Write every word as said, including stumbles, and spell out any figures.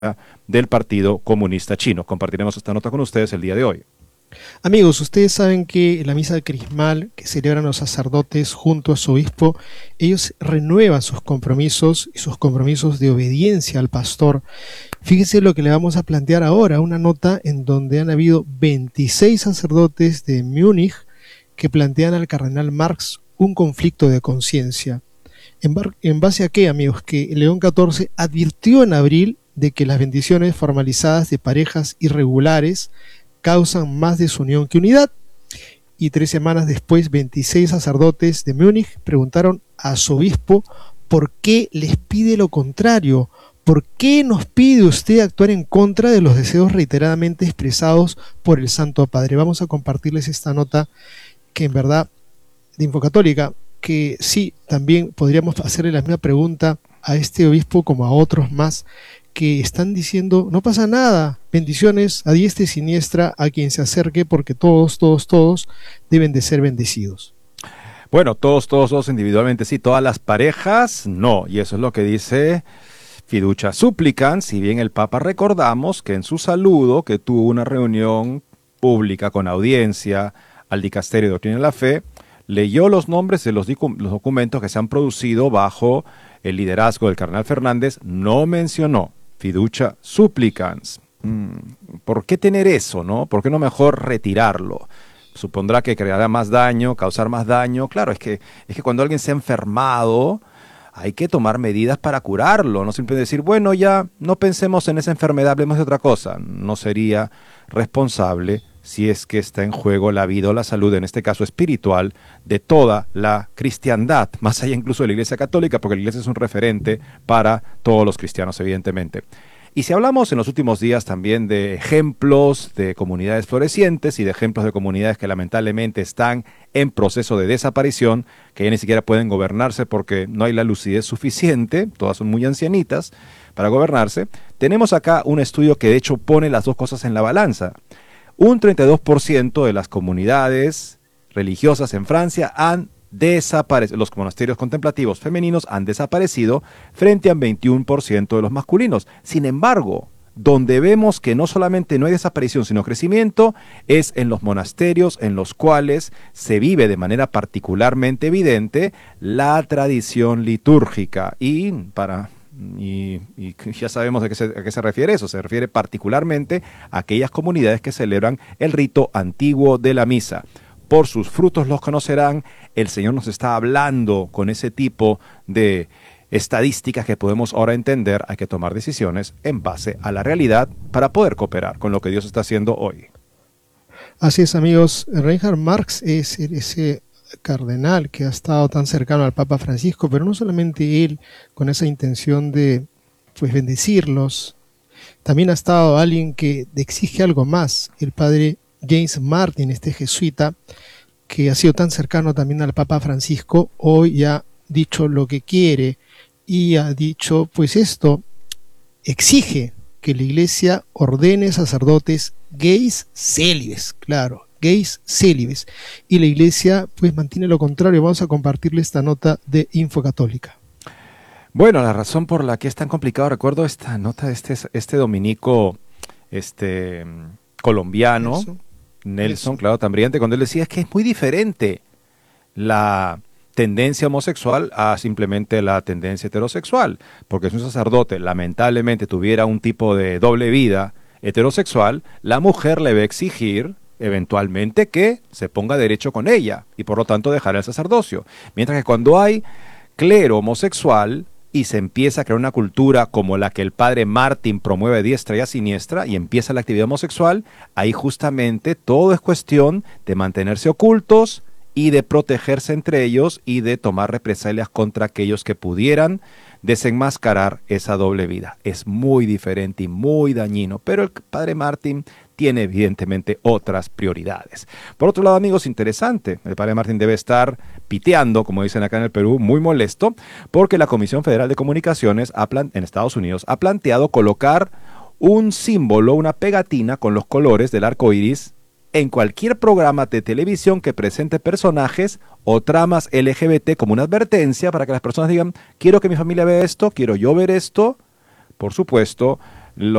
del Partido Comunista Chino. Compartiremos esta nota con ustedes el día de hoy. Amigos, ustedes saben que la misa crismal que celebran los sacerdotes junto a su obispo, ellos renuevan sus compromisos y sus compromisos de obediencia al pastor. Fíjese lo que le vamos a plantear ahora, una nota en donde han habido veintiséis sacerdotes de Múnich que plantean al cardenal Marx un conflicto de conciencia. ¿En, ¿En base a qué, amigos? Que León catorce advirtió en abril de que las bendiciones formalizadas de parejas irregulares causan más desunión que unidad, y tres semanas después veintiséis sacerdotes de Múnich preguntaron a su obispo por qué les pide lo contrario. ¿Por qué nos pide usted actuar en contra de los deseos reiteradamente expresados por el Santo Padre? Vamos a compartirles esta nota que en verdad de Infocatólica, que sí, también podríamos hacerle la misma pregunta a este obispo como a otros más que están diciendo, no pasa nada, bendiciones a diestra y siniestra a quien se acerque, porque todos, todos, todos deben de ser bendecidos. Bueno, todos, todos, todos individualmente sí, todas las parejas no, y eso es lo que dice Fiducia Supplicans. Si bien el Papa, recordamos que en su saludo, que tuvo una reunión pública con audiencia al Dicasterio de Doctrina de la Fe, leyó los nombres de los, los documentos que se han producido bajo el liderazgo del cardenal Fernández, no mencionó Fiducia Supplicans. ¿Por qué tener eso, no? ¿Por qué no mejor retirarlo? Supondrá que creará más daño, causar más daño. Claro, es que, es que cuando alguien se ha enfermado, hay que tomar medidas para curarlo. No simplemente decir, bueno, ya no pensemos en esa enfermedad, hablemos de otra cosa. No sería responsable si es que está en juego la vida o la salud, en este caso espiritual, de toda la cristiandad, más allá incluso de la Iglesia Católica, porque la Iglesia es un referente para todos los cristianos, evidentemente. Y si hablamos en los últimos días también de ejemplos de comunidades florecientes y de ejemplos de comunidades que lamentablemente están en proceso de desaparición, que ya ni siquiera pueden gobernarse porque no hay la lucidez suficiente, todas son muy ancianitas para gobernarse, tenemos acá un estudio que de hecho pone las dos cosas en la balanza. Un treinta y dos por ciento de las comunidades religiosas en Francia han desaparecido, los monasterios contemplativos femeninos han desaparecido frente al veintiuno por ciento de los masculinos. Sin embargo, donde vemos que no solamente no hay desaparición, sino crecimiento, es en los monasterios en los cuales se vive de manera particularmente evidente la tradición litúrgica. Y para... Y, y ya sabemos de qué se, a qué se refiere eso. Se refiere particularmente a aquellas comunidades que celebran el rito antiguo de la misa. Por sus frutos los conocerán. El Señor nos está hablando con ese tipo de estadísticas que podemos ahora entender. Hay que tomar decisiones en base a la realidad para poder cooperar con lo que Dios está haciendo hoy. Así es, amigos. Reinhard Marx es ese cardenal que ha estado tan cercano al Papa Francisco, pero no solamente él con esa intención de pues bendecirlos, también ha estado alguien que exige algo más, el padre James Martin, este jesuita que ha sido tan cercano también al Papa Francisco. Hoy ha dicho lo que quiere y ha dicho pues esto, exige que la Iglesia ordene sacerdotes gays célibes, claro, gays célibes, y la Iglesia pues mantiene lo contrario. Vamos a compartirle esta nota de Infocatólica. Bueno, la razón por la que es tan complicado, recuerdo esta nota de este, este dominico este, colombiano, Nelson, Nelson claro, tan brillante, cuando él decía es que es muy diferente la tendencia homosexual a simplemente la tendencia heterosexual, porque si un sacerdote lamentablemente tuviera un tipo de doble vida heterosexual, la mujer le va a exigir eventualmente que se ponga derecho con ella y por lo tanto dejar el sacerdocio. Mientras que cuando hay clero homosexual y se empieza a crear una cultura como la que el padre Martin promueve a diestra y a siniestra y empieza la actividad homosexual, ahí justamente todo es cuestión de mantenerse ocultos y de protegerse entre ellos y de tomar represalias contra aquellos que pudieran desenmascarar esa doble vida. Es muy diferente y muy dañino, pero el padre Martin tiene evidentemente otras prioridades. Por otro lado, amigos, interesante, el padre Martin debe estar piteando, como dicen acá en el Perú, muy molesto, porque la Comisión Federal de Comunicaciones ha plan- en Estados Unidos ha planteado colocar un símbolo, una pegatina con los colores del arco iris en cualquier programa de televisión que presente personajes o tramas L G B T como una advertencia para que las personas digan, quiero que mi familia vea esto, quiero yo ver esto. Por supuesto,